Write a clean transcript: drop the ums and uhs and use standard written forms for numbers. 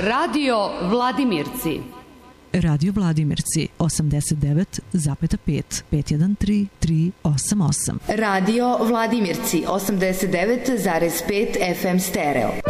Radio Vladimirci. Radio Vladimirci 89,5 513 388. Radio Vladimirci 89,5 FM stereo.